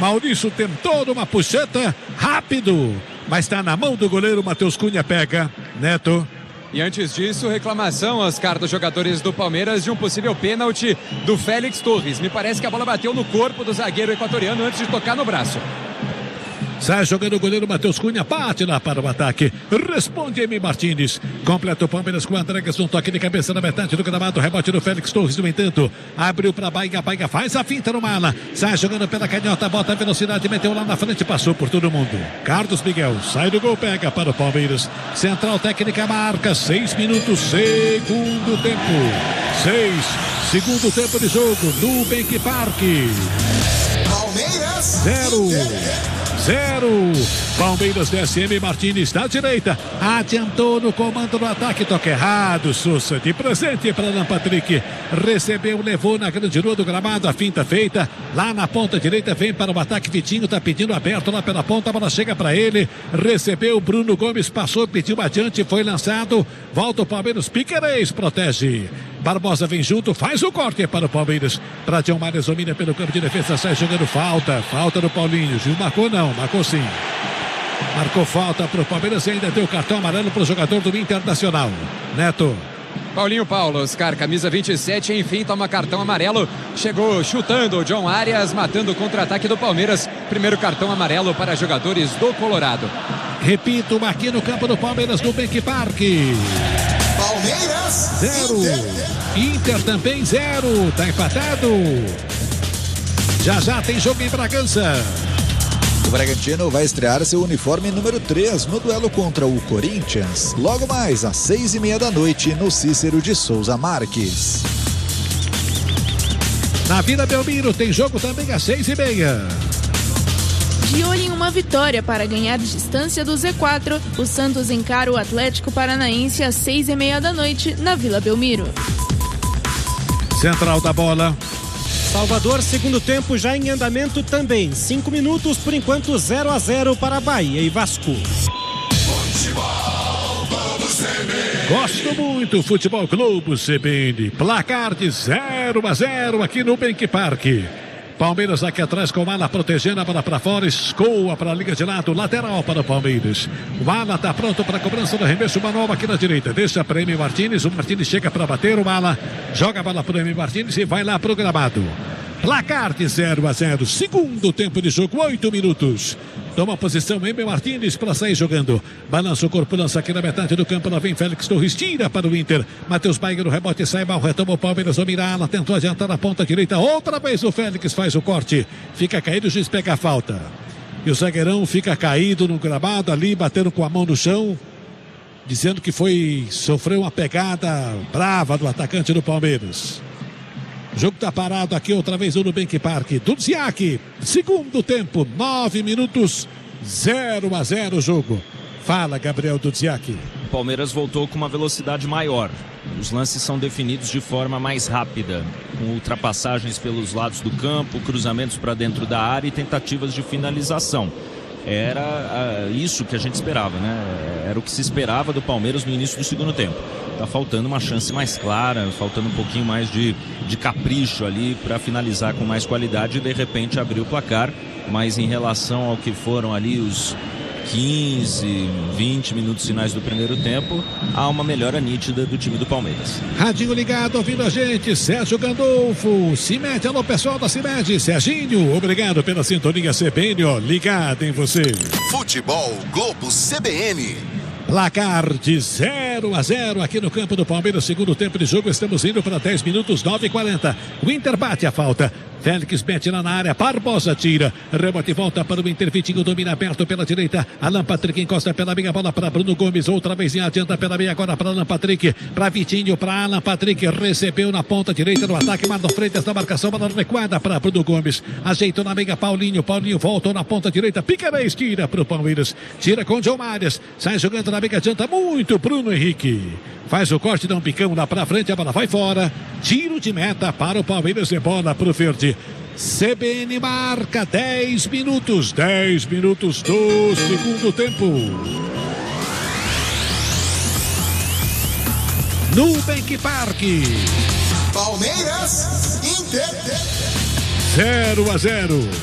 Maurício tentou numa puxeta, rápido, mas está na mão do goleiro. Matheus Cunha pega. Neto. E antes disso, reclamação, Oscar, dos jogadores do Palmeiras de um possível pênalti do Félix Torres. Me parece que a bola bateu no corpo do zagueiro equatoriano antes de tocar no braço. Sai jogando o goleiro Matheus Cunha, bate lá para o ataque, responde Emi Martins, completa o Palmeiras com Andregas, um toque de cabeça na metade do gramado, rebote do Félix Torres, no entanto, abriu para Baiga, Baiga faz a finta no Mala, sai jogando pela canhota, bota a velocidade, meteu lá na frente, passou por todo mundo. Carlos Miguel, sai do gol, pega para o Palmeiras, central técnica marca, 6 minutos, segundo tempo, 6, segundo tempo de jogo, Nubank Park, Palmeiras 0. Palmeiras DSM Martins da direita. Adiantou no comando do ataque. Toque errado. Sousa de presente para Alan Patrick. Recebeu, levou na grande rua do gramado. A finta feita. Lá na ponta direita. Vem para o ataque. Vitinho está pedindo aberto lá pela ponta. A bola chega para ele. Recebeu. Bruno Gomes passou. Pediu adiante. Foi lançado. Volta o Palmeiras. Piquerez protege. Barbosa vem junto, faz o corte para o Palmeiras. Para John Mares, domina pelo campo de defesa, sai jogando falta. Falta do Paulinho. Gil marcou não, marcou sim. Marcou falta para o Palmeiras e ainda deu cartão amarelo para o jogador do Internacional. Neto. Paulinho Paulo, Oscar, camisa 27, enfim, toma cartão amarelo. Chegou chutando o John Arias, matando o contra-ataque do Palmeiras. Primeiro cartão amarelo para jogadores do Colorado. Repito, aqui no campo do Palmeiras, no Nubank Park. Palmeiras 0. Inter também 0. Tá empatado. Já tem jogo em Bragança. O Bragantino vai estrear seu uniforme número 3 no duelo contra o Corinthians. Logo mais às 6:30 da noite no Cícero de Souza Marques. Na Vila Belmiro tem jogo também às 6:30. De olho em uma vitória para ganhar distância do Z4, o Santos encara o Atlético Paranaense às 6:30 da noite na Vila Belmiro. Central da bola. Salvador, segundo tempo já em andamento também. 5 minutos, por enquanto 0-0 para Bahia e Vasco. Gosto muito, Futebol Clube CBN. Placar de 0-0 aqui no Nubank Park. Palmeiras aqui atrás com o Mala protegendo a bola para fora, escoa para a liga de lado, lateral para o Palmeiras. O Mala está pronto para a cobrança do arremesso manual aqui na direita. Deixa para Emi Martins, o Martins chega para bater, o Mala joga a bola para o Emi Martins e vai lá para o gramado. Placar de 0-0, segundo tempo de jogo, 8 minutos. Toma a posição Emi Martins para sair jogando. Balança o corpo, lança aqui na metade do campo. Lá vem Félix Torres, tira para o Inter. Matheus Baiga no rebote, sai mal, retoma o Palmeiras. O Mirala tentou adiantar na ponta direita. Outra vez o Félix faz o corte. Fica caído, o juiz pega a falta. E o zagueirão fica caído no gramado ali, batendo com a mão no chão. Dizendo que sofreu uma pegada brava do atacante do Palmeiras. O jogo está parado aqui outra vez no Nubank Park. Dudziak, segundo tempo, 9 minutos, 0-0 o jogo. Fala, Gabriel Dudziak. O Palmeiras voltou com uma velocidade maior. Os lances são definidos de forma mais rápida, com ultrapassagens pelos lados do campo, cruzamentos para dentro da área e tentativas de finalização. Era isso que a gente esperava, né? Era o que se esperava do Palmeiras no início do segundo tempo. Tá faltando uma chance mais clara, faltando um pouquinho mais de capricho ali para finalizar com mais qualidade e de repente abrir o placar. Mas em relação ao que foram ali os 15, 20 minutos finais do primeiro tempo, há uma melhora nítida do time do Palmeiras. Radinho ligado, ouvindo a gente, Sérgio Gandolfo, Cimed, alô pessoal da Cimed, Serginho, obrigado pela sintonia CBN, ó, ligado em você. Futebol Globo CBN. Placar de 0-0 aqui no campo do Palmeiras, segundo tempo de jogo, estamos indo para 10 minutos, 9:40. O Inter bate a falta. Félix mete lá na área, Barbosa tira, rebote e volta para o Inter, Vitinho domina aberto pela direita, Alan Patrick encosta pela meia, bola para Bruno Gomes, outra vez adianta pela meia, agora para Alan Patrick, para Vitinho, para Alan Patrick, recebeu na ponta direita do ataque, Marlon Freitas na marcação, bola recuada para Bruno Gomes, ajeitou na meia, Paulinho voltou na ponta direita, Piquerez tira para o Palmeiras, tira com o John Mares, sai jogando na meia, adianta muito Bruno Henrique. Faz o corte, dá um picão lá pra frente, a bola vai fora. Tiro de meta para o Palmeiras e bola pro Verde. CBN marca 10 minutos. 10 minutos do segundo tempo. Nubank Park. Palmeiras, Inter. 0-0.